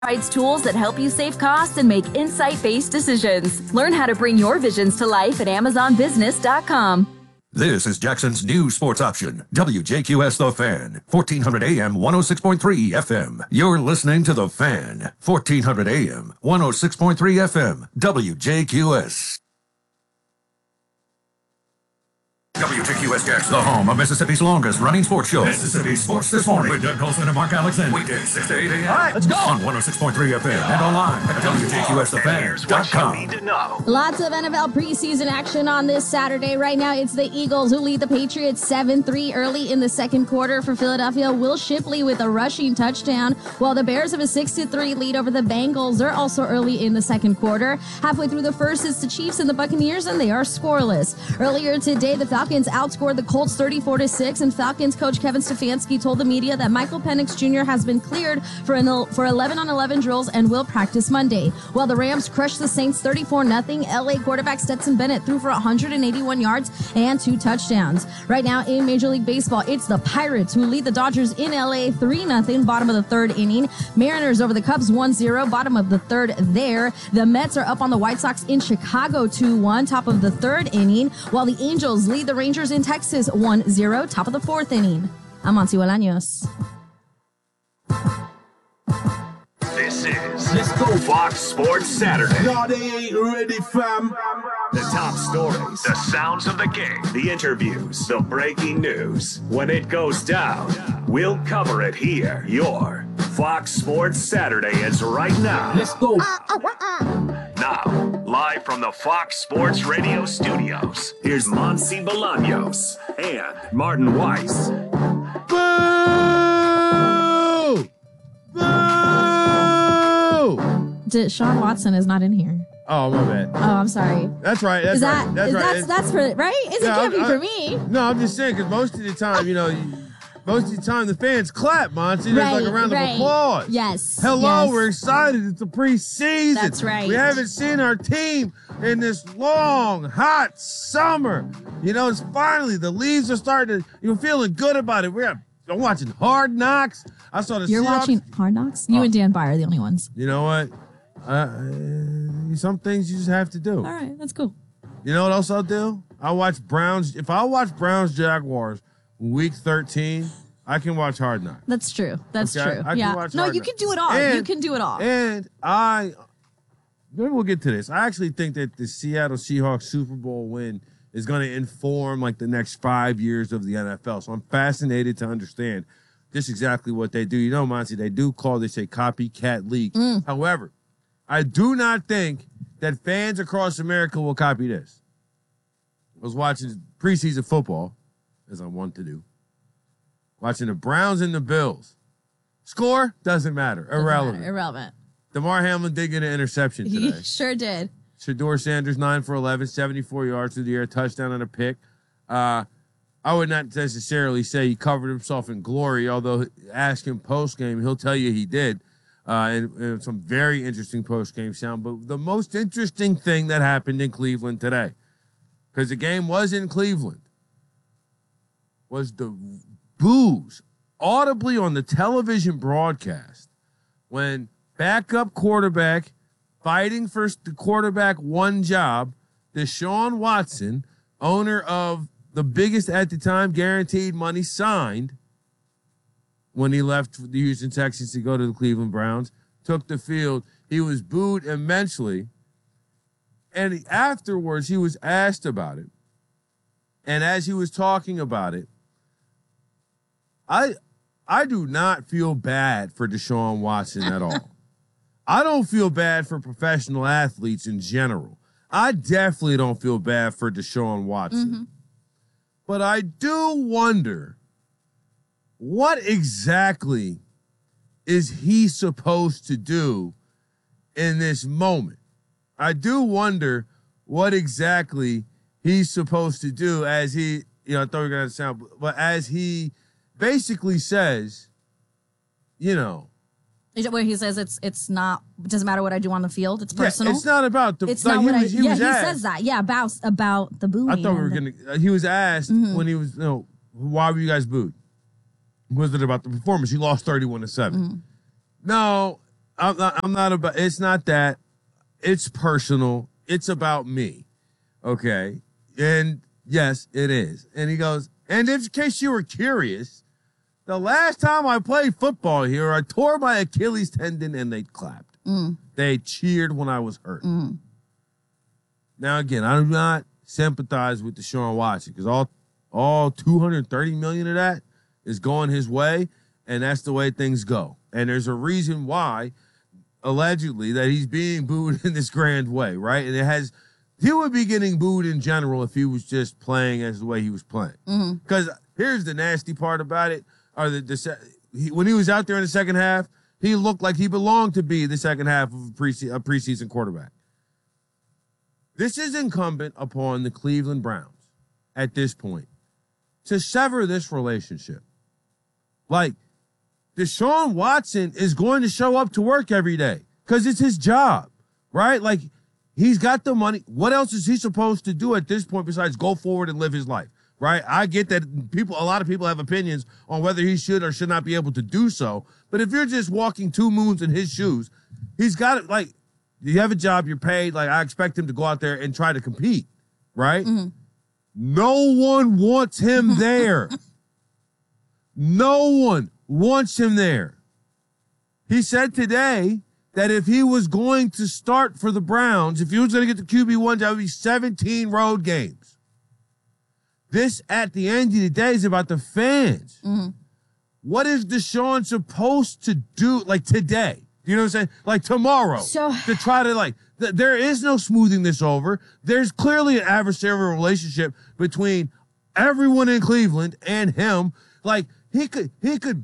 provides tools that help you save costs and make insight-based decisions. Learn how to bring your visions to life at AmazonBusiness.com. This is Jackson's new sports option, WJQS The Fan, 1400 AM, 106.3 FM. You're listening to The Fan, 1400 AM, 106.3 FM, WJQS. WJQS Jackson, the home of Mississippi's longest running sports show. Mississippi Sports This Morning with Doug Colson and Mark Alexander. Weekdays 6 to 8 a.m. All right, let's go. On 106.3 FM and online at WJQSTheFan.com. Lots of NFL preseason action on this Saturday. Right now, it's the Eagles who lead the Patriots 7-3 early in the second quarter. For Philadelphia, Will Shipley with a rushing touchdown, while the Bears have a 6-3 lead over the Bengals. They're also early in the second quarter. Halfway through the first, it's the Chiefs and the Buccaneers, and they are scoreless. Earlier today, the Falcons outscored the Colts 34-6, and Falcons coach Kevin Stefanski told the media that Michael Penix Jr. has been cleared for 11-on-11 drills and will practice Monday. While the Rams crushed the Saints 34-0, LA quarterback Stetson Bennett threw for 181 yards and 2 touchdowns. Right now in Major League Baseball, it's the Pirates who lead the Dodgers in LA 3-0, bottom of the third inning. Mariners over the Cubs 1-0, bottom of the third there. The Mets are up on the White Sox in Chicago 2-1, top of the third inning, while the Angels lead the Rangers in Texas 1-0, top of the fourth inning. I'm Monty Bolaños. This is Let's Go Fox Sports Saturday. No, they ain't ready, fam. The top stories, the sounds of the game, the interviews, the breaking news. When it goes down, we'll cover it here. Your Fox Sports Saturday is right now. Let's go. Now, live from the Fox Sports Radio studios, here's Monty Bolaños and Martin Weiss. Boo! Boo! Sean Watson is not in here. Oh, my bad. Oh, I'm sorry. That's right. That's right. That's right. That's for right? It can't be for me. No, I'm just saying because most of the time, most of the time the fans clap, Monty. There's like a round of applause. Yes. Hello, yes. We're excited. It's the preseason. That's right. We haven't seen our team in this long, hot summer. It's finally the leaves are starting to. You're feeling good about it. I'm watching Hard Knocks. I saw the. You're Seahawks. watching Hard Knocks. You and Dan Byer are the only ones. You know what? Some things you just have to do. All right, that's cool. You know what else I'll do? I'll watch Browns. If I watch Browns Jaguars week 13, I can watch Hard Knocks. That's true. That's true. I can watch Hard you Knocks. can do it all. You can do it all. And maybe we'll get to this. I actually think that the Seattle Seahawks Super Bowl win is going to inform like the next 5 years of the NFL. So I'm fascinated to understand just exactly what they do. Monty, they do call this a copycat league. However, I do not think that fans across America will copy this. I was watching preseason football, as I want to do. Watching the Browns and the Bills. Score? Doesn't matter. Irrelevant. DeMar Hamlin did get an interception today. He sure did. Shedeur Sanders, 9 for 11, 74 yards through the air, touchdown and a pick. I would not necessarily say he covered himself in glory, although ask him post-game, he'll tell you he did. And some very interesting post-game sound. But the most interesting thing that happened in Cleveland today, because the game was in Cleveland, was the boos audibly on the television broadcast when backup quarterback fighting for the quarterback one job, Deshaun Watson, owner of the biggest at the time guaranteed money signed when he left the Houston Texans to go to the Cleveland Browns, took the field. He was booed immensely. And afterwards, he was asked about it. And as he was talking about it, I do not feel bad for Deshaun Watson at all. I don't feel bad for professional athletes in general. I definitely don't feel bad for Deshaun Watson. Mm-hmm. But I do wonder, what exactly is he supposed to do in this moment? I do wonder what exactly he's supposed to do as he, I thought we were going to sound, but as he basically says, Where he says it doesn't matter what I do on the field. It's personal. Yeah, it's not about the. It's not what he was asked, says that. Yeah, about the booing. I thought we were gonna. He was asked when he was, why were you guys booed? Was it about the performance? You lost 31-7. No, I'm not about. It's not that. It's personal. It's about me. Okay. And yes, it is. And he goes, and in case you were curious, the last time I played football here, I tore my Achilles tendon and they clapped. They cheered when I was hurt. Now, again, I do not sympathize with Deshaun Watson because all $230 million of that is going his way, and that's the way things go. And there's a reason why, allegedly, that he's being booed in this grand way, right? And he would be getting booed in general if he was just playing as the way he was playing. Because here's the nasty part about it, or when he was out there in the second half, he looked like he belonged to be the second half of a preseason quarterback. This is incumbent upon the Cleveland Browns at this point to sever this relationship. Like, Deshaun Watson is going to show up to work every day because it's his job, right? Like, he's got the money. What else is he supposed to do at this point besides go forward and live his life, right? I get that a lot of people have opinions on whether he should or should not be able to do so. But if you're just walking 2 moons in his shoes, he's got it. Like, you have a job, you're paid. Like, I expect him to go out there and try to compete, right? No one wants him there. No one wants him there. He said today that if he was going to start for the Browns, if he was going to get the QB1, that would be 17 road games. This, at the end of the day, is about the fans. What is Deshaun supposed to do, like, today? You know what I'm saying? Like, tomorrow. To try to, like, there is no smoothing this over. There's clearly an adversarial relationship between everyone in Cleveland and him. Like, he could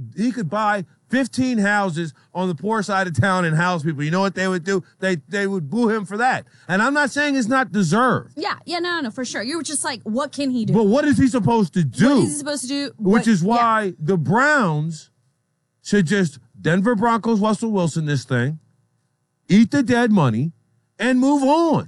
buy 15 houses on the poor side of town and house people. You know what they would do? They would boo him for that. And I'm not saying it's not deserved. Yeah, no, for sure. You were just like, what can he do? But what is he supposed to do? What is he supposed to do? Which is why the Browns should just Denver Broncos Russell Wilson this thing, eat the dead money, and move on.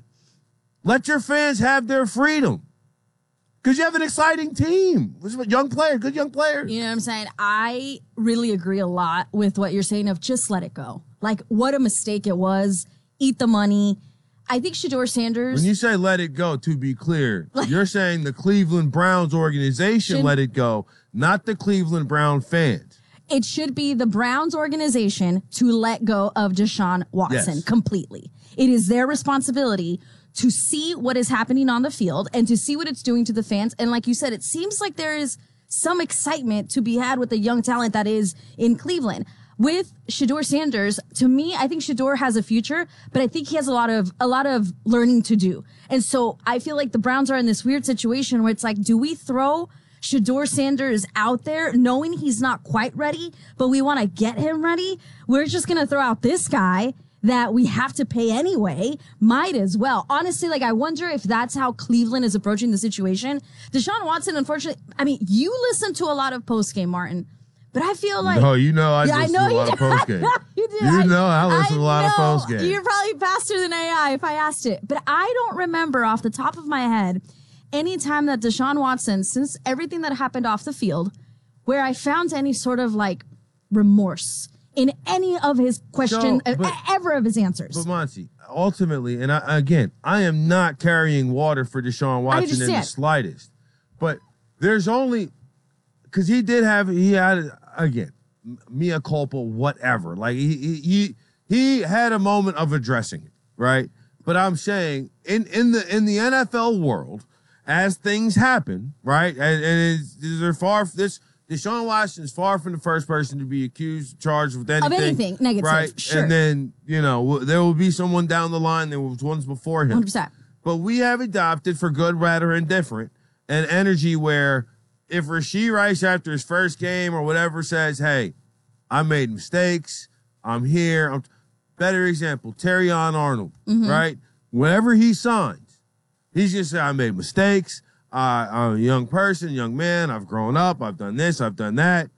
Let your fans have their freedom. Because you have an exciting team. Good young players. You know what I'm saying? I really agree a lot with what you're saying of just let it go. Like, what a mistake it was. Eat the money. I think Shedeur Sanders. When you say let it go, to be clear, you're saying the Cleveland Browns organization let it go, not the Cleveland Brown fans. It should be the Browns organization to let go of Deshaun Watson completely. It is their responsibility to see what is happening on the field and to see what it's doing to the fans. And like you said, it seems like there is some excitement to be had with the young talent that is in Cleveland. With Shedeur Sanders, to me, I think Shedeur has a future, but I think he has a lot of learning to do. And so I feel like the Browns are in this weird situation where it's like, do we throw Shedeur Sanders out there knowing he's not quite ready, but we want to get him ready? We're just going to throw out this guy that we have to pay anyway. Might as well. Honestly, like, I wonder if that's how Cleveland is approaching the situation. Deshaun Watson, unfortunately, I mean, you listen to a lot of postgame, Martin, but I feel like... No, you know I listen to a lot of postgame. You do. You know I listen to a lot of postgame. You're probably faster than AI if I asked it. But I don't remember off the top of my head any time that Deshaun Watson, since everything that happened off the field, where I found any sort of, like, remorse in any of his questions, ever of his answers. But Monty, ultimately, and I am not carrying water for Deshaun Watson in the slightest. But there's only, because he had, again, mea culpa, whatever. Like, he had a moment of addressing it, right? But I'm saying, in the NFL world, as things happen, right, and they're far this. Deshaun Watson is far from the first person to be accused, charged with anything. Of anything negative, right? Sure. And then, there will be someone down the line. There was ones before him. 100%. But we have adopted, for good, bad, or indifferent, an energy where if Rashee Rice, after his first game or whatever, says, hey, I made mistakes, I'm here. Better example, Terrion Arnold, right? Whenever he signs, he's just saying, I made mistakes. I'm a young person, young man. I've grown up. I've done this. I've done that.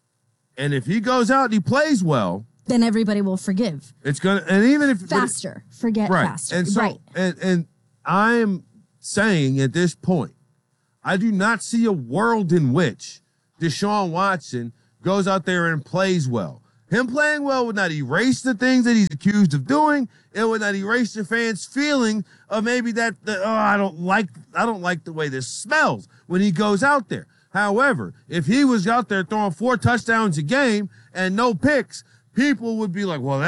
And if he goes out and he plays well, then everybody will forgive. It's gonna, and even if forget faster. And so, right. And I'm saying at this point, I do not see a world in which Deshaun Watson goes out there and plays well. Him playing well would not erase the things that he's accused of doing. It would not erase the fans' feeling of maybe I don't like the way this smells when he goes out there. However, if he was out there throwing 4 touchdowns a game and no picks, people would be like, well,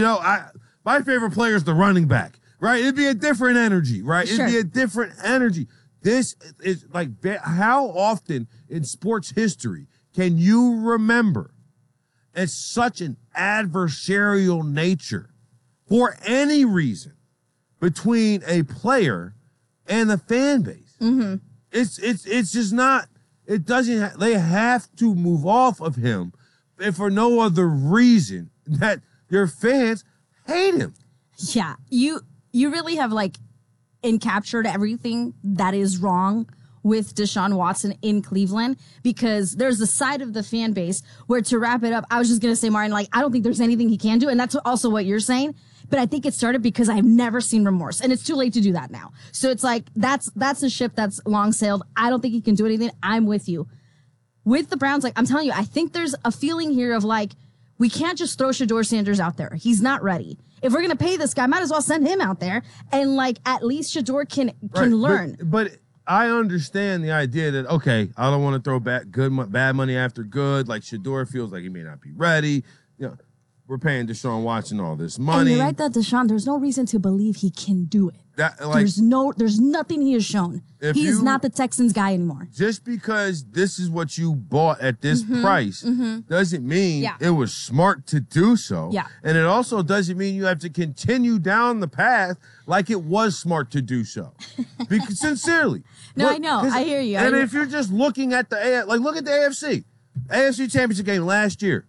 my favorite player is the running back, right? It'd be a different energy, right? Sure. It'd be a different energy. This is like, how often in sports history can you remember it's such an adversarial nature for any reason between a player and the fan base? Mm-hmm. It's just not, it doesn't, they have to move off of him if for no other reason that their fans hate him. Yeah, you really have like encaptured everything that is wrong with Deshaun Watson in Cleveland, because there's a side of the fan base where, to wrap it up, I was just going to say, Martin, like, I don't think there's anything he can do. And that's also what you're saying. But I think it started because I've never seen remorse, and it's too late to do that now. So it's like, that's a ship that's long sailed. I don't think he can do anything. I'm with you. With the Browns, like, I'm telling you, I think there's a feeling here of like, we can't just throw Shedeur Sanders out there. He's not ready. If we're going to pay this guy, might as well send him out there. And like, at least Shedeur can learn. But I understand the idea that, okay, I don't want to throw bad money after good. Like, Shedeur feels like he may not be ready. You know, we're paying Deshaun Watson all this money. And you're right that Deshaun, there's no reason to believe he can do it. There's nothing he has shown. He is not the Texans guy anymore. Just because this is what you bought at this price doesn't mean it was smart to do so. Yeah. And it also doesn't mean you have to continue down the path like it was smart to do so. Because sincerely. No, I know. I hear you. And if you're just looking at look at the AFC. AFC Championship game last year.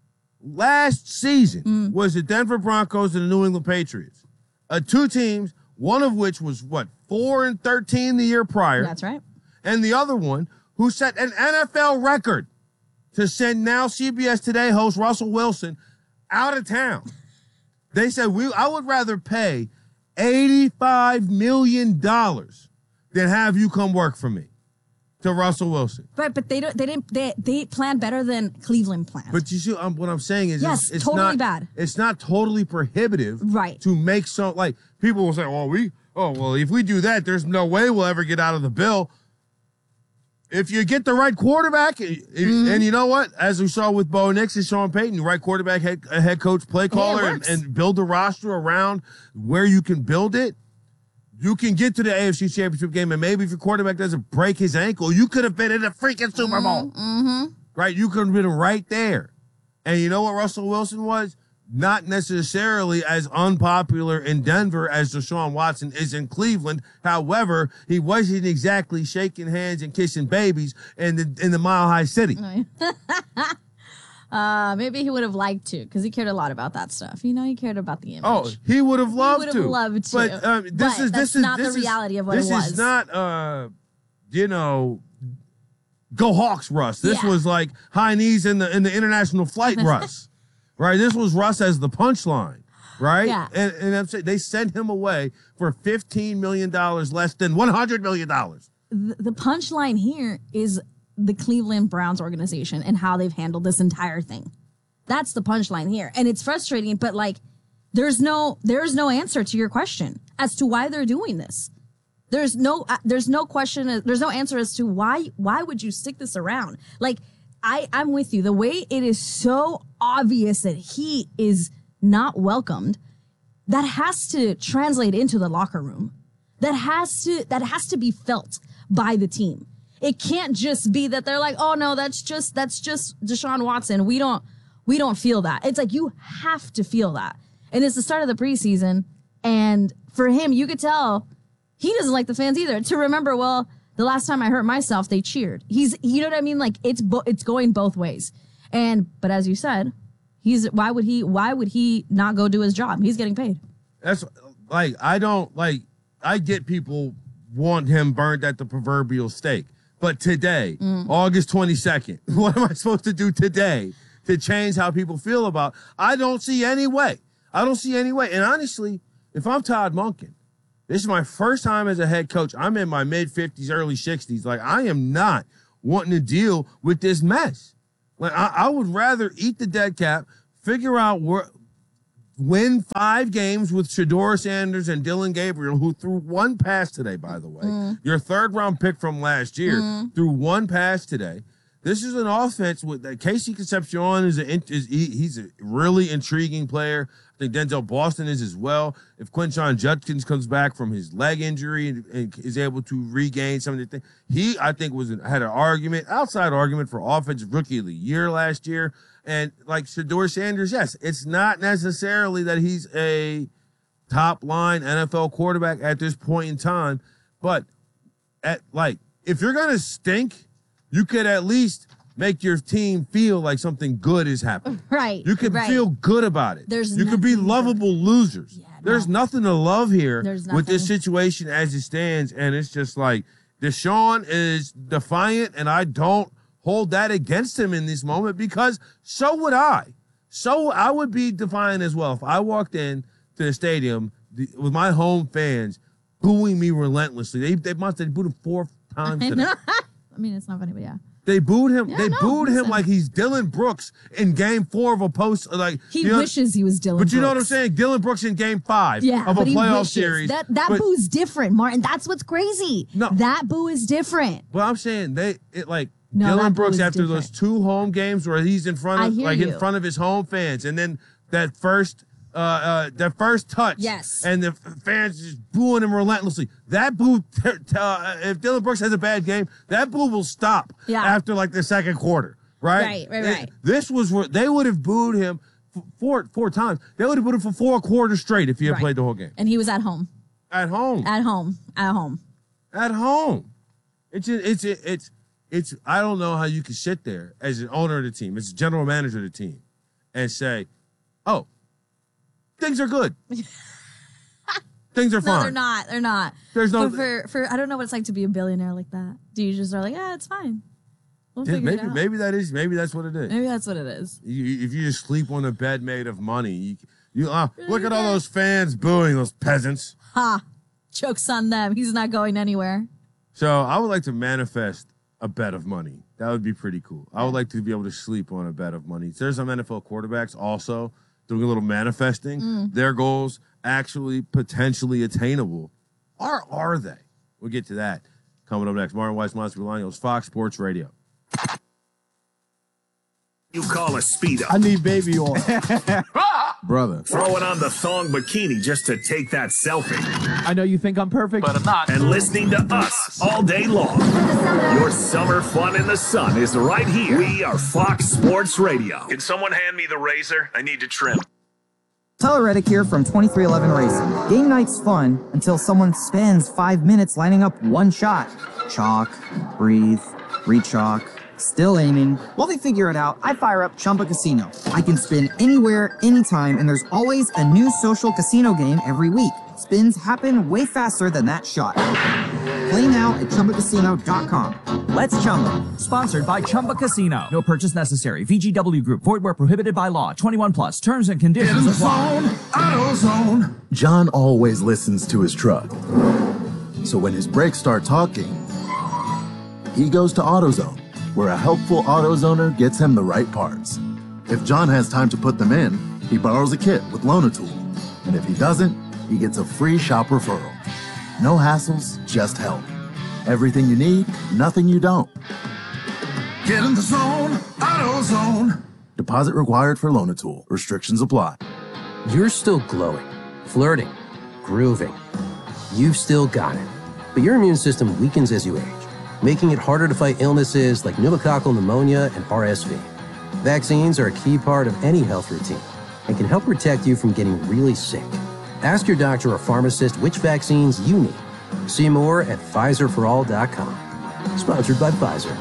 Last season was the Denver Broncos and the New England Patriots. 2 teams, one of which was 4-13 the year prior. That's right. And the other one who set an NFL record to send now CBS Today host Russell Wilson out of town. They said, I would rather pay $85 million than have you come work for me. To Russell Wilson. Right, but they plan better than Cleveland planned. But you see, what I'm saying is, yes, it's totally not bad. It's not totally prohibitive, right? To make like people will say, well, if we do that, there's no way we'll ever get out of the bill. If you get the right quarterback, and you know what, as we saw with Bo Nix and Sean Payton, the right quarterback, head coach, play caller, and build a roster around where you can build it. You can get to the AFC Championship game, and maybe if your quarterback doesn't break his ankle, you could have been in the freaking Super Bowl. Right? You could have been right there. And you know what Russell Wilson was? Not necessarily as unpopular in Denver as Deshaun Watson is in Cleveland. However, he wasn't exactly shaking hands and kissing babies in the Mile High City. Maybe he would have liked to, because he cared a lot about that stuff. You know, he cared about the image. Oh, he would have loved to. He would have loved to. But this is not the reality of what it was. This is not, go Hawks Russ. This was like high knees in the international flight Russ, right? This was Russ as the punchline, right? Yeah. And I'm saying they sent him away for $15 million less than $100 million. The punchline here is the Cleveland Browns organization and how they've handled this entire thing. That's the punchline here. And it's frustrating, but like, there's no answer to your question as to why they're doing this. There's no question. There's no answer as to why would you stick this around? Like, I'm with you. The way it is so obvious that he is not welcomed, that has to translate into the locker room. That has to be felt by the team. It can't just be that they're like, oh no, that's just Deshaun Watson. We don't feel that. It's like, you have to feel that. And it's the start of the preseason. And for him, you could tell he doesn't like the fans either. To remember, well, the last time I hurt myself, they cheered. You know what I mean? Like, it's going both ways. But as you said, why would he not go do his job? He's getting paid. That's like, I get people want him burned at the proverbial stake. But today, August 22nd, what am I supposed to do today to change how people feel about? I don't see any way. And honestly, if I'm Todd Monken, this is my first time as a head coach. I'm in my mid-50s, early 60s. Like, I am not wanting to deal with this mess. Like, I would rather eat the dead cap, figure out win 5 games with Shedeur Sanders and Dylan Gabriel, who threw 1 pass today, by the way. Your 3rd-round pick from last year threw 1 pass today. This is an offense with Casey Concepcion he's a really intriguing player. I think Denzel Boston is as well. If Quinshon Judkins comes back from his leg injury and is able to regain some of the things, he, I think, had an outside argument for Offensive Rookie of the Year last year. And like Shedeur Sanders, yes, it's not necessarily that he's a top-line NFL quarterback at this point in time, but if you're going to stink, you could at least make your team feel like something good is happening. Right. You could feel good about it. You could be lovable losers. Yeah, There's nothing to love here with this situation as it stands. And it's just like Deshaun is defiant, and I don't hold that against him in this moment because so would I. So I would be defiant as well if I walked in to the stadium with my home fans booing me relentlessly. They booed him 4 times today. I mean, it's not funny, but yeah. They booed him. Yeah, booed him like he's Dylan Brooks in Game 4 of a post. Like he wishes he was Dylan Brooks. But you know what I'm saying? Dylan Brooks in Game 5 of a playoff series. That boo's different, Martin. That's what's crazy. No, that boo is different. But I'm saying Dylan Brooks after those 2 home games where he's in front of in front of his home fans, and then that first touch, and the fans just booing him relentlessly. That boo, if Dylan Brooks has a bad game, that boo will stop after like the 2nd quarter, right? Right. This was where they would have booed him 4 times. They would have booed him for 4 quarters straight if he had played the whole game. And he was at home. At home. It's. I don't know how you can sit there as an owner of the team, as a general manager of the team, and say, "Oh, things are good. Things are fine." No, they're not. There's no. For I don't know what it's like to be a billionaire like that. Do you just are like, it's fine. We'll figure it out. Maybe that's what it is. Maybe that's what it is. If you just sleep on a bed made of money, you look at all those fans booing those peasants. Ha! Joke's on them. He's not going anywhere. So I would like to manifest a bet of money. That would be pretty cool. I would like to be able to sleep on a bet of money. There's some NFL quarterbacks also doing a little manifesting. Their goals actually potentially attainable. Or are they? We'll get to that coming up next. Martin Weiss, Monster Bolaños, Fox Sports Radio. You call a speedo. I need baby oil. Brother. Throwing on the thong bikini just to take that selfie. I know you think I'm perfect, but I'm not. And listening to us all day long. Your summer fun in the sun is right here. We are Fox Sports Radio. Can someone hand me the razor? I need to trim. Tyler Reddick here from 2311 Racing. Game night's fun until someone spends 5 minutes lining up one shot. Chalk, breathe, re-chalk. Still aiming. While they figure it out, I fire up Chumba Casino. I can spin anywhere, anytime, and there's always a new social casino game every week. Spins happen way faster than that shot. Play now at ChumbaCasino.com. Let's Chumba. Sponsored by Chumba Casino. No purchase necessary. VGW Group. Void where prohibited by law. 21 plus. Terms and conditions apply. AutoZone. John always listens to his truck. So when his brakes start talking, he goes to AutoZone, where a helpful AutoZoner gets him the right parts. If John has time to put them in, he borrows a kit with Loan-A-Tool. And if he doesn't, he gets a free shop referral. No hassles, just help. Everything you need, nothing you don't. Get in the zone, AutoZone. Deposit required for Loan-A-Tool. Restrictions apply. You're still glowing, flirting, grooving. You've still got it. But your immune system weakens as you age, making it harder to fight illnesses like pneumococcal pneumonia and RSV. Vaccines are a key part of any health routine and can help protect you from getting really sick. Ask your doctor or pharmacist which vaccines you need. See more at PfizerForAll.com. Sponsored by Pfizer.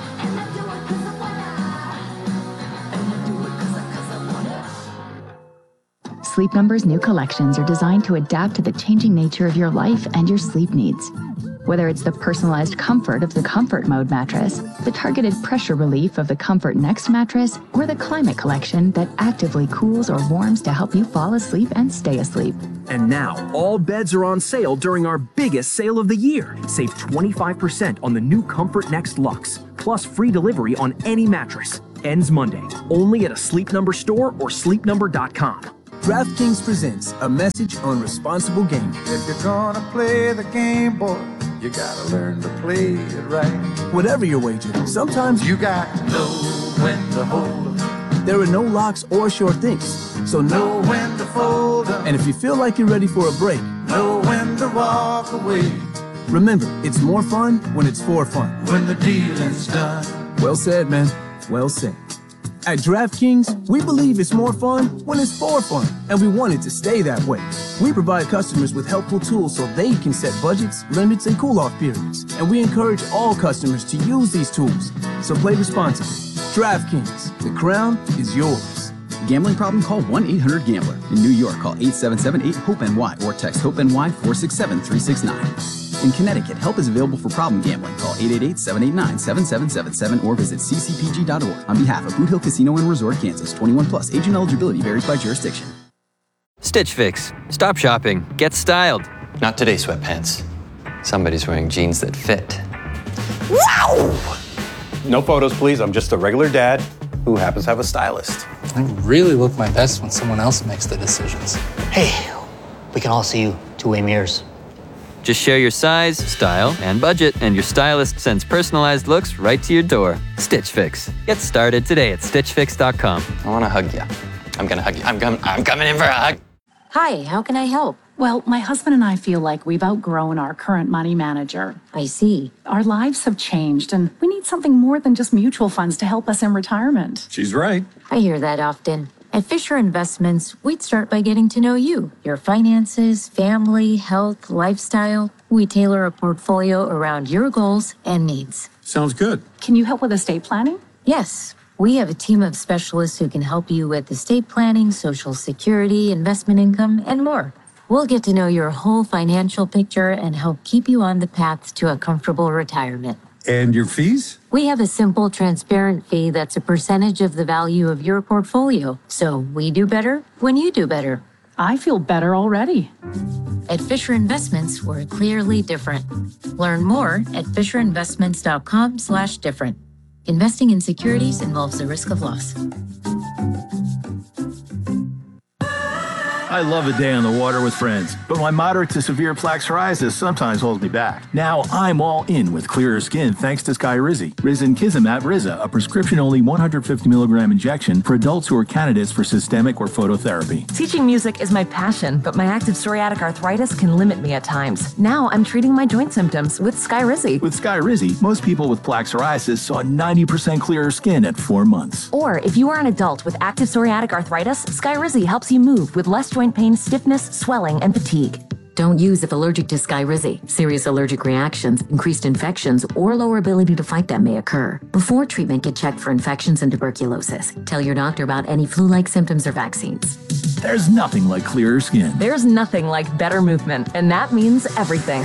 Sleep Number's new collections are designed to adapt to the changing nature of your life and your sleep needs. Whether it's the personalized comfort of the Comfort Mode mattress, the targeted pressure relief of the Comfort Next mattress, or the Climate Collection that actively cools or warms to help you fall asleep and stay asleep. And now, all beds are on sale during our biggest sale of the year. Save 25% on the new Comfort Next Luxe, plus free delivery on any mattress. ends Monday. Only at a Sleep Number store or sleepnumber.com. DraftKings presents a message on responsible gaming. If you're gonna play the game, boy, you gotta learn to play it right. Whatever your wager, sometimes you got to know when to hold 'em. There are no locks or sure things, so know when to fold 'em. And if you feel like you're ready for a break, know when to walk away. Remember, it's more fun when it's for fun. When the dealing's done. Well said, man. Well said. At DraftKings, we believe it's more fun when it's for fun, and we want it to stay that way. We provide customers with helpful tools so they can set budgets, limits, and cool-off periods, and we encourage all customers to use these tools. So play responsibly. DraftKings, the crown is yours. Gambling problem? Call 1-800-GAMBLER. In New York, call 877-8-HOPE-NY or text HOPE-NY 467-369. In Connecticut, help is available for problem gambling. Call 888-789-7777 or visit ccpg.org. On behalf of Boot Hill Casino and Resort, Kansas, 21 plus. Age and eligibility varies by jurisdiction. Stitch Fix. Stop shopping. Get styled. Not today, sweatpants. Somebody's wearing jeans that fit. Wow! No photos, please. I'm just a regular dad who happens to have a stylist. I really look my best when someone else makes the decisions. Hey, we can all see you two-way mirrors. Just share your size, style, and budget, and your stylist sends personalized looks right to your door. Stitch Fix. Get started today at StitchFix.com. I want to hug you. I'm going to hug you. I'm coming in for a hug. Hi, how can I help? Well, my husband and I feel like we've outgrown our current money manager. I see. Our lives have changed, and we need something more than just mutual funds to help us in retirement. She's right. I hear that often. At Fisher Investments, we'd start by getting to know you, your finances, family, health, lifestyle. We tailor a portfolio around your goals and needs. Sounds good. Can you help with estate planning? Yes. We have a team of specialists who can help you with estate planning, Social Security, investment income, and more. We'll get to know your whole financial picture and help keep you on the path to a comfortable retirement. And your fees? We have a simple, transparent fee that's a percentage of the value of your portfolio. So we do better when you do better. I feel better already. At Fisher Investments, we're clearly different. Learn more at FisherInvestments.com/different. Investing in securities involves the risk of loss. I love a day on the water with friends, but my moderate to severe plaque psoriasis sometimes holds me back. Now I'm all in with clearer skin thanks to Skyrizi. Risankizumab Riza, a prescription-only 150 milligram injection for adults who are candidates for systemic or phototherapy. Teaching music is my passion, but my active psoriatic arthritis can limit me at times. Now I'm treating my joint symptoms with Skyrizi. With Skyrizi, most people with plaque psoriasis saw 90% clearer skin at 4 months. Or if you are an adult with active psoriatic arthritis, Skyrizi helps you move with less joint pain, stiffness, swelling, and fatigue. Don't use if allergic to Skyrizi. Serious allergic reactions, increased infections, or lower ability to fight them may occur. Before treatment, get checked for infections and tuberculosis. Tell your doctor about any flu-like symptoms or vaccines. There's nothing like clearer skin. There's nothing like better movement, and that means everything.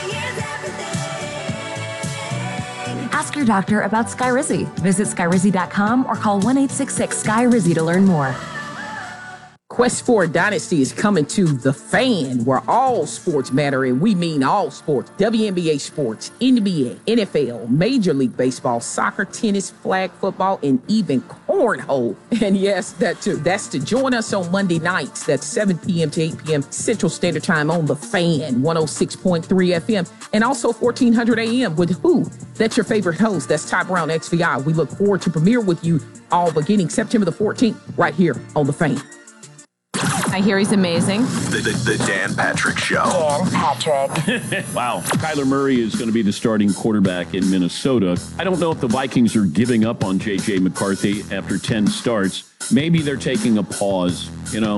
Ask your doctor about Skyrizi. Visit Skyrizi.com or call 1-866-SKY-RIZZI to learn more. Quest for a Dynasty is coming to The Fan, where all sports matter, and we mean all sports. WNBA sports, NBA, NFL, Major League Baseball, soccer, tennis, flag football, and even cornhole. And yes, that too. That's to join us on Monday nights. That's 7 p.m. to 8 p.m. Central Standard Time on The Fan, 106.3 FM, and also 1400 AM with who? That's your favorite host. That's Ty Brown, XVI. We look forward to premiere with you all beginning September the 14th right here on The Fan. I hear he's amazing. The Dan Patrick Show. Dan Patrick. Wow. Kyler Murray is going to be the starting quarterback in Minnesota. I don't know if the Vikings are giving up on J.J. McCarthy after 10 starts. Maybe they're taking a pause.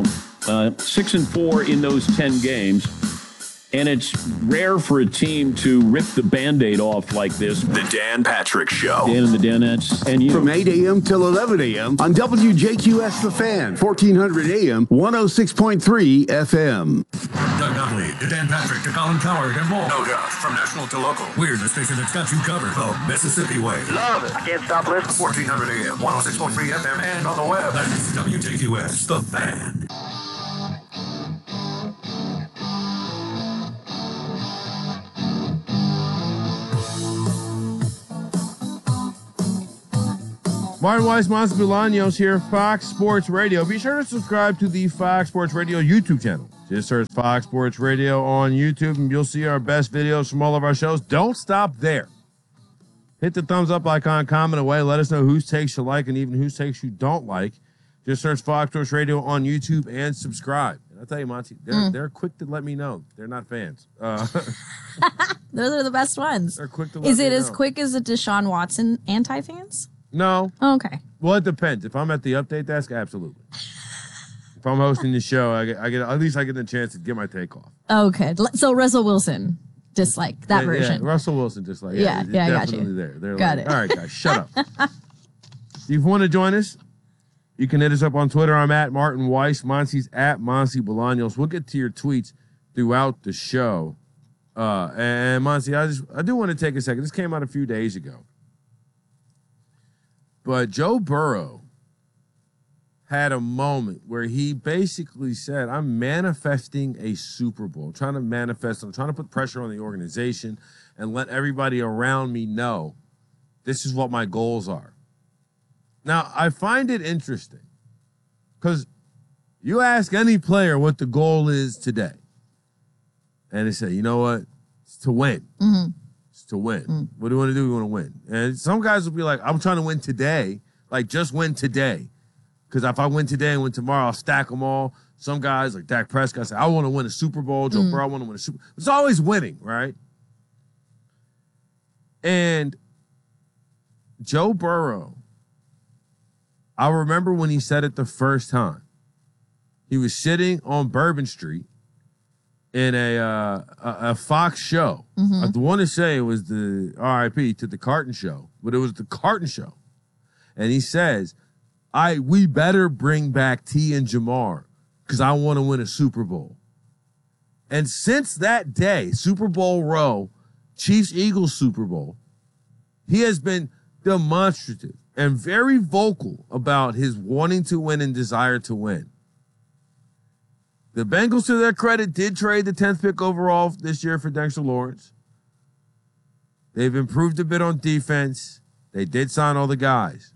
6-4 in those 10 games. And it's rare for a team to rip the Band-Aid off like this. The Dan Patrick Show. Dan and the Danettes and you. From 8 a.m. till 11 a.m. on WJQS The Fan, 1400 a.m., 106.3 FM. Doug Dudley to Dan Patrick to Colin Coward and more. No doubt. From national to local. We're the station that's got you covered. The Mississippi way. Love it. I can't stop listening. 1400 a.m., 106.3 FM, and on the web. That's WJQS The Fan. Martin Weiss, Monty Bolaños here, Fox Sports Radio. Be sure to subscribe to the Fox Sports Radio YouTube channel. Just search Fox Sports Radio on YouTube, and you'll see our best videos from all of our shows. Don't stop there. Hit the thumbs up icon, comment away. Let us know whose takes you like and even whose takes you don't like. Just search Fox Sports Radio on YouTube and subscribe. And I'll tell you, Monty, they're quick to let me know they're not fans. Those are the best ones. They're quick to let me know. Is it as quick as the Deshaun Watson anti-fans? No. Oh, okay. Well, it depends. If I'm at the update desk, absolutely. If I'm hosting the show, I get at least I get a chance to get my take off. Okay. So Russell Wilson, dislike that version. Yeah, Russell Wilson, dislike. Yeah, I got you. Definitely there. They're got like, it. All right, guys, shut up. If you want to join us, you can hit us up on Twitter. I'm at Martin Weiss. Monty's at Monty Bolaños. We'll get to your tweets throughout the show. And Monty, I do want to take a second. This came out a few days ago. But Joe Burrow had a moment where he basically said, I'm manifesting a Super Bowl. I'm trying to put pressure on the organization and let everybody around me know this is what my goals are. Now, I find it interesting because you ask any player what the goal is today, and they say, you know what? It's to win. Mm-hmm. To win. What do you want to do? We want to win. And some guys will be like, I'm trying to win today. Like, just win today. Because if I win today and win tomorrow, I'll stack them all. Some guys, like Dak Prescott, say, I want to win a Super Bowl. Joe Burrow, I want to win a Super Bowl. It's always winning, right? And Joe Burrow, I remember when he said it the first time. He was sitting on Bourbon Street in a Fox show. I want to say it was the RIP to the Carton show, but it was the Carton show. And he says, we better bring back T and Jamar because I want to win a Super Bowl. And since that day, Super Bowl row, Chiefs-Eagles Super Bowl, he has been demonstrative and very vocal about his wanting to win and desire to win. The Bengals, to their credit, did trade the 10th pick overall this year for Dexter Lawrence. They've improved a bit on defense. They did sign all the guys.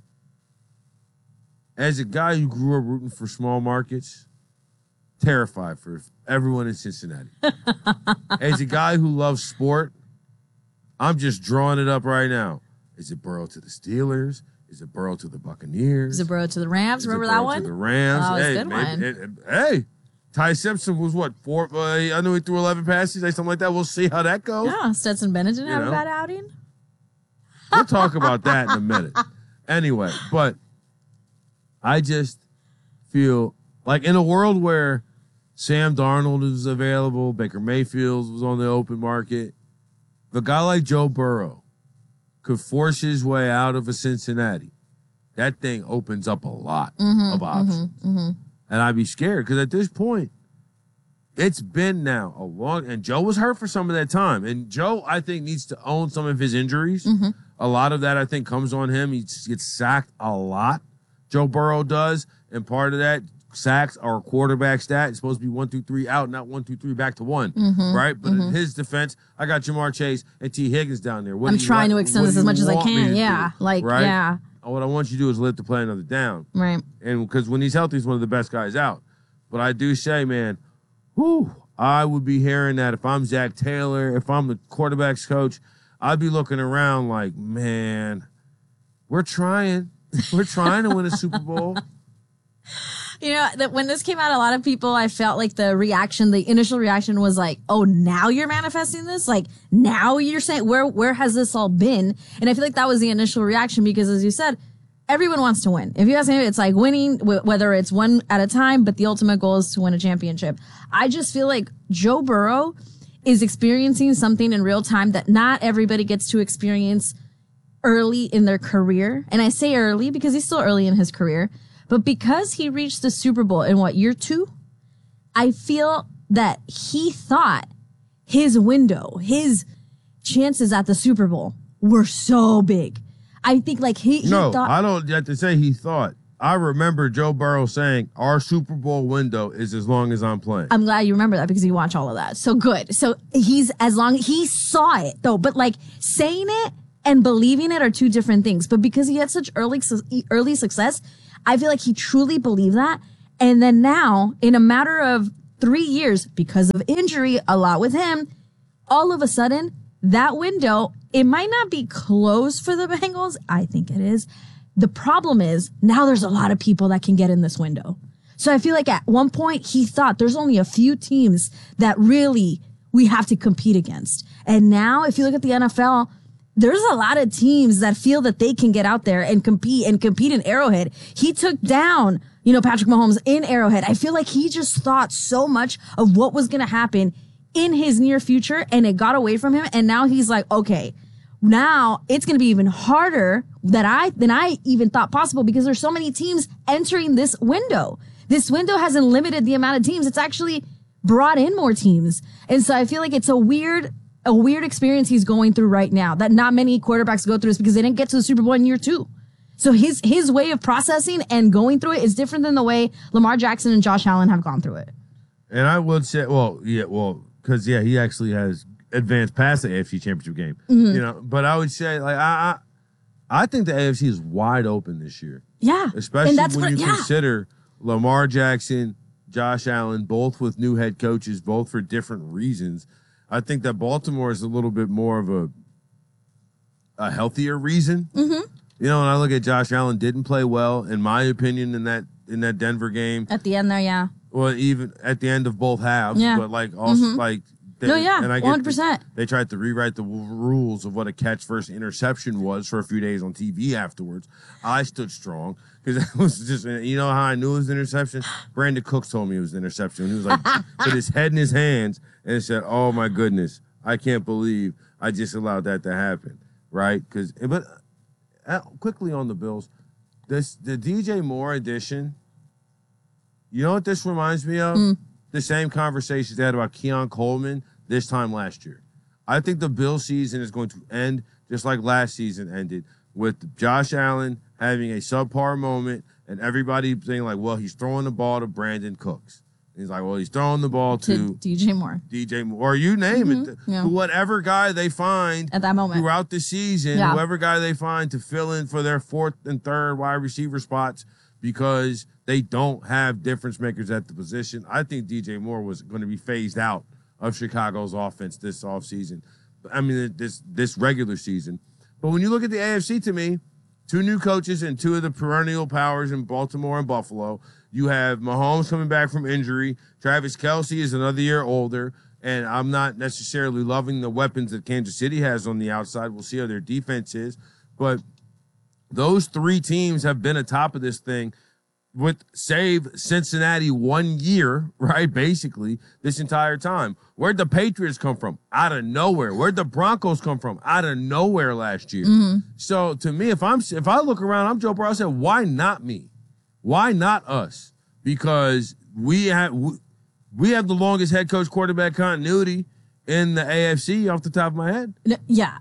As a guy who grew up rooting for small markets, terrified for everyone in Cincinnati. As a guy who loves sport, I'm just drawing it up right now. Is it Burrow to the Steelers? Is it Burrow to the Buccaneers? Is it Burrow to the Rams? Remember that one? To the Rams. Oh, it's a good one. Hey. Ty Simpson was what, 4? I know he threw 11 passes, something like that. We'll see how that goes. Yeah, Stetson Bennett didn't have a bad outing. We'll talk about that in a minute. Anyway, but I just feel like in a world where Sam Darnold is available, Baker Mayfield was on the open market, the guy like Joe Burrow could force his way out of a Cincinnati. That thing opens up a lot of options. And I'd be scared because at this point, it's been now a long, and Joe was hurt for some of that time. And Joe, I think, needs to own some of his injuries. A lot of that, I think, comes on him. He gets sacked a lot. Joe Burrow does. And part of that, sacks are a quarterback stat. It's supposed to be 1 through 3 out, not 1 through 3 back to 1. Right? But in his defense, I got Jamar Chase and T. Higgins down there. I'm trying to extend this as much as I can. Yeah. Right? Yeah. What I want you to do is live to play another down. Right. And because when he's healthy, he's one of the best guys out. But I do say, man, I would be hearing that if I'm Zach Taylor, if I'm the quarterback's coach, I'd be looking around like, man, we're trying. We're trying to win a Super Bowl. You know, that when this came out, a lot of people, I felt like the initial reaction was like, oh, now you're manifesting this? Like, now you're saying, where has this all been? And I feel like that was the initial reaction because, as you said, everyone wants to win. If you ask me, it's like winning, whether it's one at a time, but the ultimate goal is to win a championship. I just feel like Joe Burrow is experiencing something in real time that not everybody gets to experience early in their career. And I say early because he's still early in his career. But because he reached the Super Bowl in year 2, I feel that he thought his window, his chances at the Super Bowl were so big. I think he thought. No, I don't have to say he thought. I remember Joe Burrow saying, our Super Bowl window is as long as I'm playing. I'm glad you remember that because you watch all of that. So good. So he saw it though. But saying it, and believing it are two different things. But because he had such early success, I feel like he truly believed that. And then now, in a matter of 3 years, because of injury, a lot with him, all of a sudden, that window, it might not be closed for the Bengals. I think it is. The problem is now there's a lot of people that can get in this window. So I feel like at one point he thought there's only a few teams that really we have to compete against. And now if you look at the NFL, there's a lot of teams that feel that they can get out there and compete in Arrowhead. He took down, Patrick Mahomes in Arrowhead. I feel like he just thought so much of what was going to happen in his near future and it got away from him. And now he's like, okay, now it's going to be even harder than I even thought possible because there's so many teams entering this window. This window hasn't limited the amount of teams. It's actually brought in more teams. And so I feel like it's a weird experience he's going through right now that not many quarterbacks go through this because they didn't get to the Super Bowl in year 2. So his way of processing and going through it is different than the way Lamar Jackson and Josh Allen have gone through it. And I would say, because he actually has advanced past the AFC Championship game, But I would say, I think the AFC is wide open this year. Yeah, especially when you consider Lamar Jackson, Josh Allen, both with new head coaches, both for different reasons. I think that Baltimore is a little bit more of a healthier reason. Mm-hmm. And I look at Josh Allen didn't play well, in my opinion, in that Denver game. At the end there, yeah. Well, even at the end of both halves, yeah. But also 100%. They tried to rewrite the rules of what a catch versus interception was for a few days on TV afterwards. I stood strong because it was just, how I knew it was an interception? Brandon Cooks told me it was an interception. He was like, put his head in his hands and said, "Oh my goodness, I can't believe I just allowed that to happen." Right? But quickly on the Bills, the DJ Moore edition. You know what this reminds me of? The same conversations they had about Keon Coleman this time last year. I think the Bills season is going to end just like last season ended, with Josh Allen having a subpar moment and everybody saying like, well, he's throwing the ball to Brandon Cooks. He's like, well, he's throwing the ball to DJ Moore. Or you name it. Yeah. Whatever guy they find at that moment throughout the season, whoever guy they find to fill in for their 4th and 3rd wide receiver spots because they don't have difference makers at the position. I think DJ Moore was going to be phased out of Chicago's offense this offseason. I mean, this regular season. But when you look at the AFC, to me, 2 new coaches and 2 of the perennial powers in Baltimore and Buffalo. You have Mahomes coming back from injury. Travis Kelce is another year older. And I'm not necessarily loving the weapons that Kansas City has on the outside. We'll see how their defense is. But those 3 teams have been atop of this thing with save Cincinnati 1 year, right? Basically, this entire time. Where'd the Patriots come from? Out of nowhere. Where'd the Broncos come from? Out of nowhere last year. Mm-hmm. So to me, if I look around, I'm Joe Burrow. I said, why not me? Why not us? Because we have the longest head coach quarterback continuity in the AFC off the top of my head. Yeah.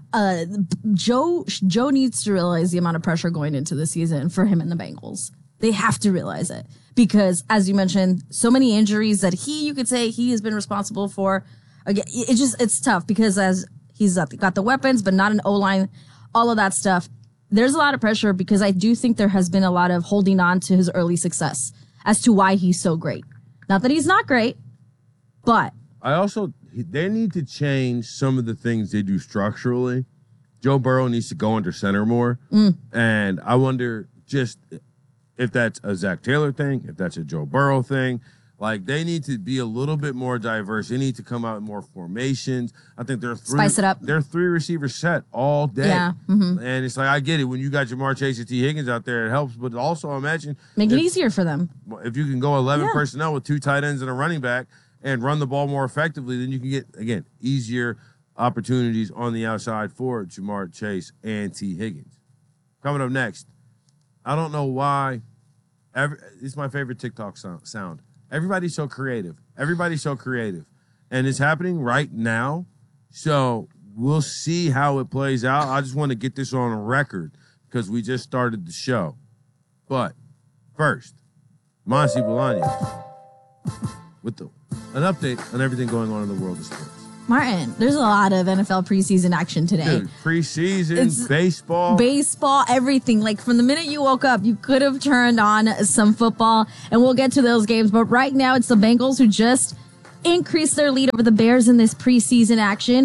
Joe needs to realize the amount of pressure going into the season for him and the Bengals. They have to realize it because, as you mentioned, so many injuries that you could say he has been responsible for. Again, it's tough because as he's got the weapons, but not an O-line, all of that stuff. There's a lot of pressure because I do think there has been a lot of holding on to his early success as to why he's so great. Not that he's not great, but they need to change some of the things they do structurally. Joe Burrow needs to go under center more. And I wonder just if that's a Zach Taylor thing, if that's a Joe Burrow thing. Like, they need to be a little bit more diverse. They need to come out with more formations. I think they're spice it up. They're 3 receivers set all day. Yeah. Mm-hmm. And it's like, I get it. When you got Jamar Chase and T. Higgins out there, it helps. But also imagine. Make it easier for them. If you can go 11 personnel with 2 tight ends and a running back and run the ball more effectively, then you can get, again, easier opportunities on the outside for Jamar Chase and T. Higgins. Coming up next, I don't know why. It's my favorite TikTok sound. Everybody's so creative. And it's happening right now. So we'll see how it plays out. I just want to get this on record because we just started the show. But first, Monsi Bolaños with an update on everything going on in the world of sports. Martin, there's a lot of NFL preseason action today. Dude, preseason, baseball, everything. Like from the minute you woke up, you could have turned on some football, and we'll get to those games. But right now, it's the Bengals who just increased their lead over the Bears in this preseason action.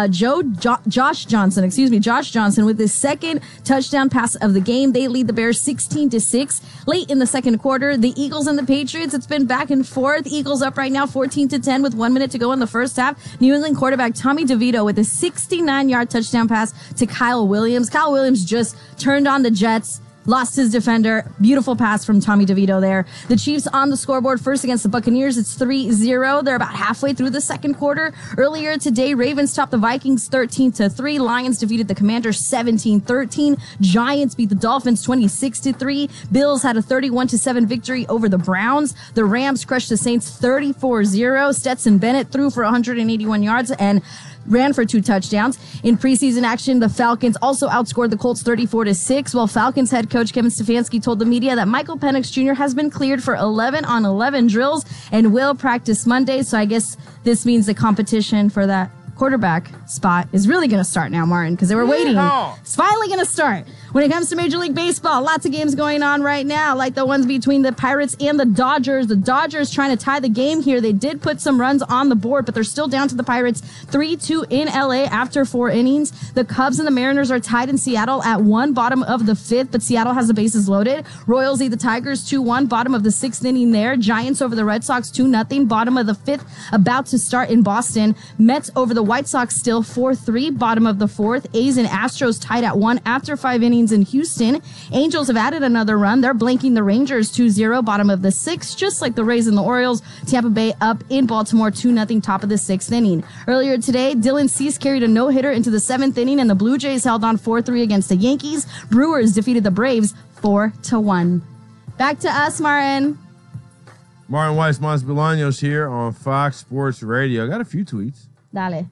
Josh Johnson with his second touchdown pass of the game. They lead the Bears 16-6 late in the second quarter. The Eagles and the Patriots, it's been back and forth. Eagles up right now 14-10 with 1 minute to go in the first half. New England quarterback Tommy DeVito with a 69-yard touchdown pass to Kyle Williams. Kyle Williams just turned on the Jets. Lost his defender. Beautiful pass from Tommy DeVito there. The Chiefs on the scoreboard first against the Buccaneers. It's 3-0. They're about halfway through the second quarter. Earlier today, Ravens topped the Vikings 13-3. Lions defeated the Commanders 17-13. Giants beat the Dolphins 26-3. Bills had a 31-7 victory over the Browns. The Rams crushed the Saints 34-0. Stetson Bennett threw for 181 yards and ran for 2 touchdowns. In preseason action, the Falcons also outscored the Colts 34-6, while Falcons head coach Kevin Stefanski told the media that Michael Penix Jr. has been cleared for 11-on-11 drills and will practice Monday. So I guess this means the competition for that quarterback spot is really going to start now, Martin, because they were waiting. It's finally going to start. When it comes to Major League Baseball, lots of games going on right now, like the ones between the Pirates and the Dodgers. The Dodgers trying to tie the game here. They did put some runs on the board, but they're still down to the Pirates 3-2 in LA after 4 innings. The Cubs and the Mariners are tied in Seattle at 1, bottom of the 5th, but Seattle has the bases loaded. Royals lead the Tigers 2-1, bottom of the 6th inning there. Giants over the Red Sox 2-0, bottom of the 5th, about to start in Boston. Mets over the White Sox still 4-3, bottom of the 4th. A's and Astros tied at 1 after 5 innings in Houston. Angels have added another run. They're blanking the Rangers 2-0, bottom of the 6th, just like the Rays and the Orioles. Tampa Bay up in Baltimore 2-0, top of the 6th inning. Earlier today, Dylan Cease carried a no-hitter into the 7th inning, and the Blue Jays held on 4-3 against the Yankees. Brewers defeated the Braves 4-1. Back to us, Martin. Martin Weiss Bolaños here on Fox Sports Radio. I got a few tweets. Dale.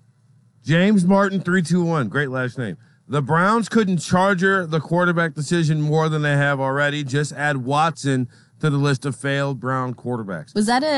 James Martin 321, great last name. The Browns couldn't charger the quarterback decision more than they have already. Just add Watson to the list of failed Brown quarterbacks. Was that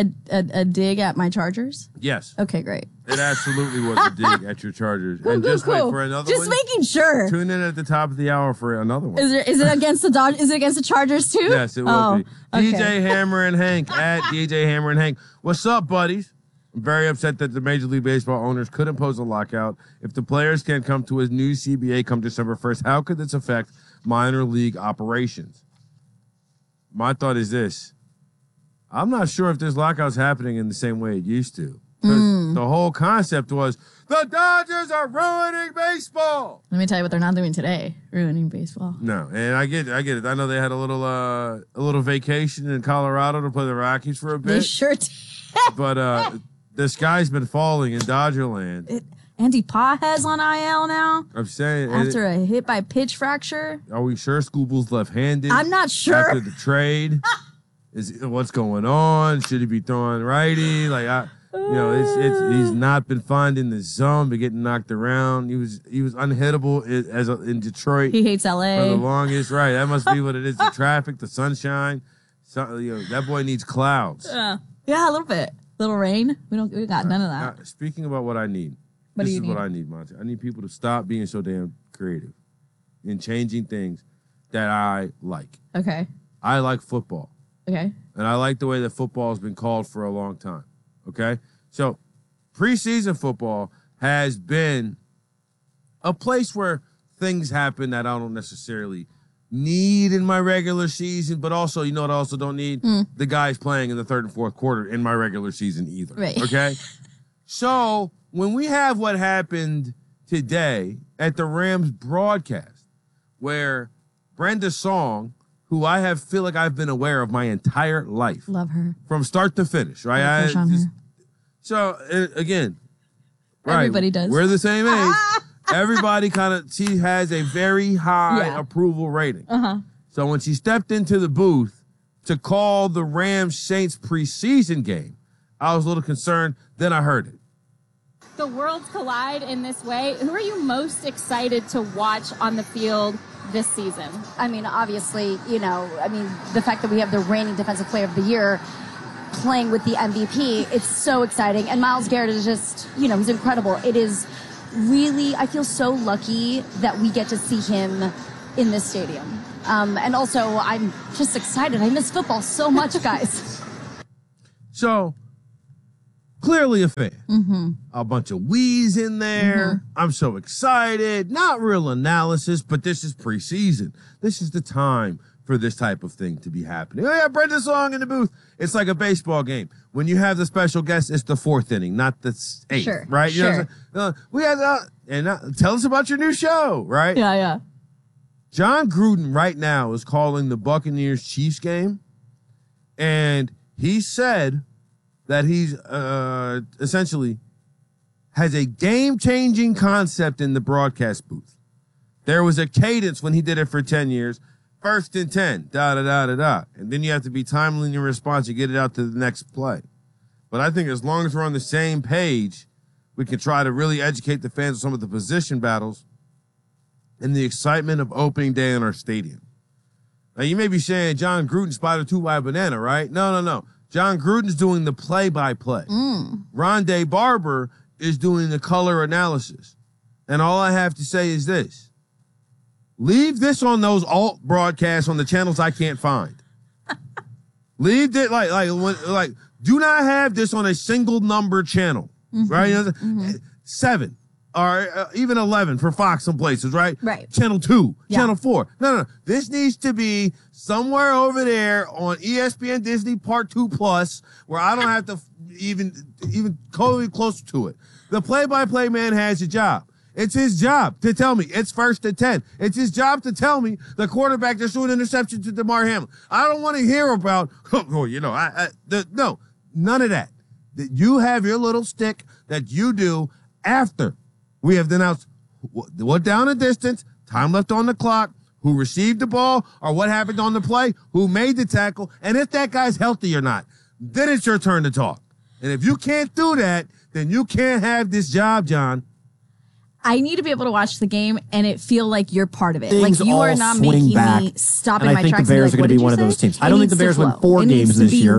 a dig at my Chargers? Yes. Okay, great. It absolutely was a dig at your Chargers. And just wait for another one. Just making sure. Tune in at the top of the hour for another one. Is it against the Dodgers? Is it against the Chargers too? Yes, it will be. Okay. DJ Hammer and Hank at DJ Hammer and Hank. What's up, buddies? I'm very upset that the Major League Baseball owners could impose a lockout. If the players can't come to a new CBA come December 1st, how could this affect minor league operations? My thought is this. I'm not sure if this lockout's happening in the same way it used to. Because the whole concept was, the Dodgers are ruining baseball. Let me tell you what they're not doing today. Ruining baseball. No, and I get it. I know they had a little vacation in Colorado to play the Rockies for a bit. They sure did. But the sky's been falling in Dodgerland. Andy Pages on IL now. I'm saying after a hit by pitch fracture. Are we sure Scooble's left-handed? I'm not sure. After the trade, what's going on? Should he be throwing righty? He's not been finding the zone, but getting knocked around. He was unhittable in Detroit. He hates LA for the longest. Right, that must be what it is. The traffic, the sunshine. That boy needs clouds. Yeah, a little bit. Little rain. We got none of that. Now, speaking about what I need. What I need, Monty. I need people to stop being so damn creative in changing things that I like. Okay. I like football. Okay. And I like the way that football has been called for a long time. Okay? So, preseason football has been a place where things happen that I don't necessarily need in my regular season, but also, you know what I also don't need? The guys playing in the third and fourth quarter in my regular season either. Right. Okay? So, when we have what happened today at the Rams broadcast, where Brenda Song, who I feel like I've been aware of my entire life. Love her. From start to finish, right? Again, right. Everybody does. We're the same age. Everybody she has a very high approval rating. So when she stepped into the booth to call the Rams-Saints preseason game, I was a little concerned. Then I heard it. The worlds collide in this way. Who are you most excited to watch on the field this season? I mean, obviously, the fact that we have the reigning defensive player of the year playing with the MVP. It's so exciting. And Myles Garrett is just, he's incredible. It is really, I feel so lucky that we get to see him in this stadium. And also, I'm just excited. I miss football so much, guys. So, clearly a fan. Mm-hmm. A bunch of wheeze in there. I'm so excited. Not real analysis, but this is preseason. This is the time for this type of thing to be happening. Oh, yeah, Brendan Song in the booth. It's like a baseball game. When you have the special guest, it's the 4th inning, not the 8th, sure, right? You know what I'm saying? We have tell us about your new show, right? Yeah. John Gruden right now is calling the Buccaneers-Chiefs game, and he said that he's essentially has a game-changing concept in the broadcast booth. There was a cadence when he did it for 10 years. 1st and 10, da-da-da-da-da. And then you have to be timely in your response. You get it out to the next play. But I think as long as we're on the same page, we can try to really educate the fans of some of the position battles and the excitement of opening day in our stadium. Now, you may be saying John Gruden spotted 2 by a banana, right? No. John Gruden's doing the play-by-play. Rondé Barber is doing the color analysis. And all I have to say is this. Leave this on those alt broadcasts on the channels I can't find. Leave it like do not have this on a single number channel, right? 7 or even 11 for Fox some places, right? Right. Channel 2, Channel 4. No. This needs to be somewhere over there on ESPN Disney Part 2 Plus, where I don't have to even go close to it. The play-by-play man has a job. It's his job to tell me it's 1st and 10. It's his job to tell me the quarterback just threw an interception to DeMar Hamlin. I don't want to hear about, no, none of that. You have your little stick that you do after we have announced what down the distance, time left on the clock, who received the ball, or what happened on the play, who made the tackle, and if that guy's healthy or not. Then it's your turn to talk. And if you can't do that, then you can't have this job, John. I need to be able to watch the game and it feel like you're part of it. Things like you are not making me stop in my tracks. And I think the Bears are going to be one of those teams. I don't think the Bears win 4 games this year.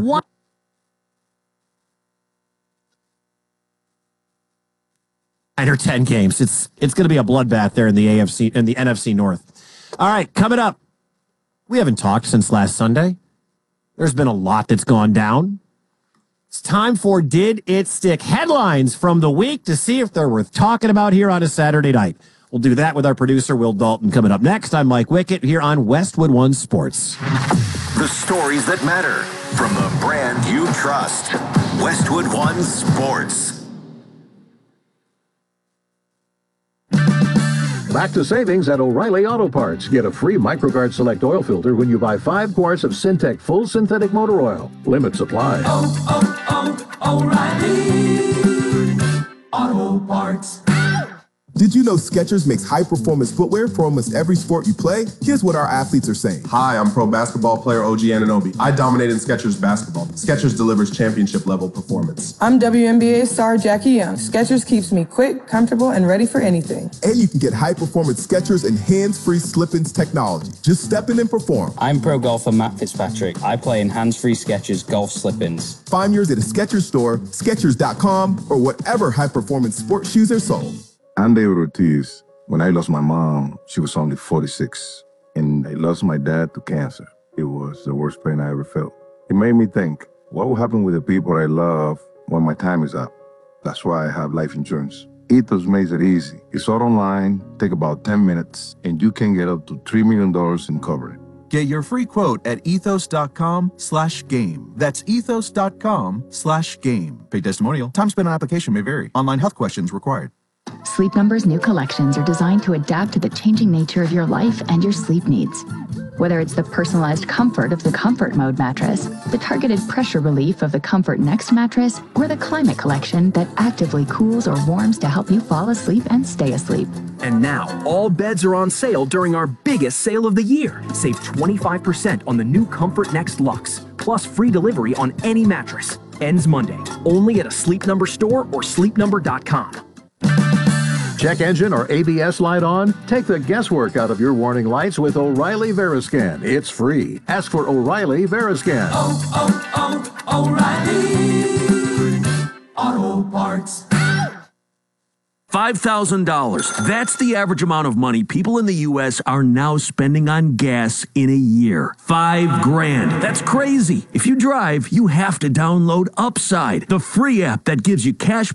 Or 10 games. It's going to be a bloodbath there in the AFC and the NFC North. All right, coming up. We haven't talked since last Sunday. There's been a lot that's gone down. It's time for Did It Stick? Headlines from the week to see if they're worth talking about here on a Saturday night. We'll do that with our producer, Will Dalton, coming up next. I'm Mike Wickett here on Westwood One Sports. The stories that matter from the brand you trust. Westwood One Sports. Back to savings at O'Reilly Auto Parts. Get a free MicroGuard Select oil filter when you buy 5 quarts of Syntec full synthetic motor oil. Limit supply. O'Reilly Auto Parts. Did you know Skechers makes high-performance footwear for almost every sport you play? Here's what our athletes are saying. Hi, I'm pro basketball player OG Anunoby. I dominate in Skechers basketball. Skechers delivers championship-level performance. I'm WNBA star Jackie Young. Skechers keeps me quick, comfortable, and ready for anything. And you can get high-performance Skechers and hands-free slip-ins technology. Just step in and perform. I'm pro golfer Matt Fitzpatrick. I play in hands-free Skechers golf slip-ins. Find yours at a Skechers store, Skechers.com, or whatever high-performance sports shoes are sold. I'm David Ortiz. When I lost my mom, she was only 46, and I lost my dad to cancer. It was the worst pain I ever felt. It made me think, what will happen with the people I love when my time is up? That's why I have life insurance. Ethos makes it easy. It's all online, take about 10 minutes, and you can get up to $3 million in coverage. Get your free quote at ethos.com/game. That's ethos.com/game. Paid testimonial. Time spent on application may vary. Online health questions required. Sleep Number's new collections are designed to adapt to the changing nature of your life and your sleep needs. Whether it's the personalized comfort of the Comfort Mode mattress, the targeted pressure relief of the Comfort Next mattress, or the Climate Collection that actively cools or warms to help you fall asleep and stay asleep. And now, all beds are on sale during our biggest sale of the year. Save 25% on the new Comfort Next Luxe, plus free delivery on any mattress. Ends Monday, only at a Sleep Number store or sleepnumber.com. Check engine or ABS light on? Take the guesswork out of your warning lights with O'Reilly Veriscan. It's free. Ask for O'Reilly Veriscan. O'Reilly Auto Parts. $5,000. That's the average amount of money people in the U.S. are now spending on gas in a year. $5,000. That's crazy. If you drive, you have to download Upside, the free app that gives you cash